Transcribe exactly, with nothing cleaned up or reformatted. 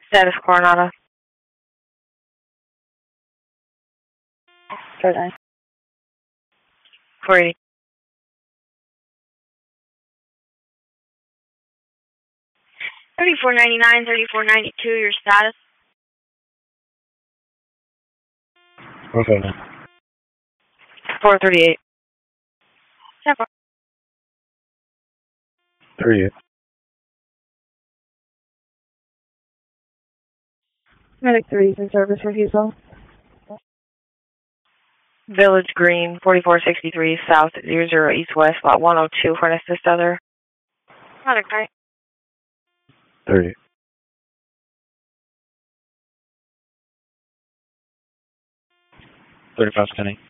Status Coronado. thirty-nine. four eighty. thirty-four ninety-nine, thirty-four ninety-two, your status? four thirty-nine. four thirty-eight. thirty-eight. Medic three in service refusal. Village Green, forty-four sixty-three South, zero zero East West, lot one oh two for an assist other. Medic three. thirty-eight. thirty-five ten.